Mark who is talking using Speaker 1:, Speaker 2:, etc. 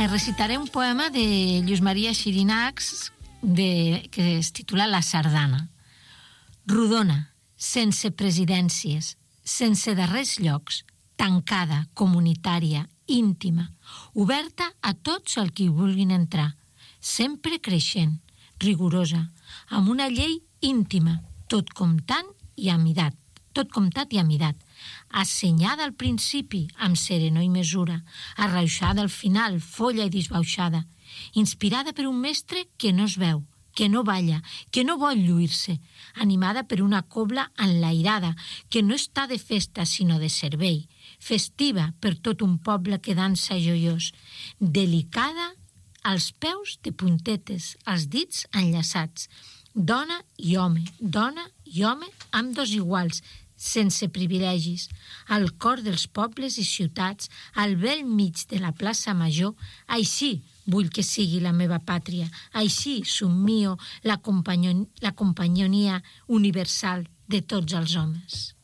Speaker 1: recitaré un poema de Lluís Maria Xirinacs que es titula La Sardana. Rodona, sense presidències, sense darrers llocs, tancada, comunitària, íntima, oberta a tots els que hi vulguin entrar, sempre creixent, rigorosa, amb una llei íntima, tot comptat i amidat, assenyada al principi amb serenor i mesura, arrauxada al final, folla i disbauxada, inspirada per un mestre que no es veu, que no balla, que no vol lluir-se, animada per una cobla enlairada, que no està de festa sinó de servei, festiva per tot un poble que dansa joiós, delicada als peus de puntetes, als dits enllaçats, dona i home amb dos iguals, sense privilegis, al cor dels pobles i ciutats, al bell mig de la plaça Major, així vull que sigui la meva pàtria, així somio la companyonia universal de tots els homes.